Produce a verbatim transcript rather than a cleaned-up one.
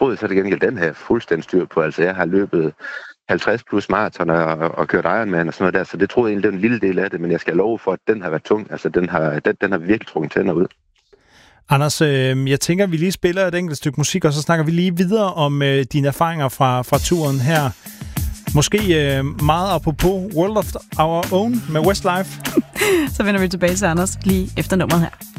troede så til gengæld, den her fuldstændig styr på. Altså, jeg har løbet halvtreds plus maraton og, og kørt Ironman og sådan noget der, så det troede jeg egentlig, det var en lille del af det, men jeg skal love for, at den har været tung. Altså, den har, den, den har virkelig trukket tænder ud. Anders, øh, jeg tænker, at vi lige spiller et enkelt stykke musik, og så snakker vi lige videre om øh, dine erfaringer fra, fra turen her. Måske øh, meget apropos World of Our Own med Westlife. Så vender vi tilbage til Anders lige efter nummeret her.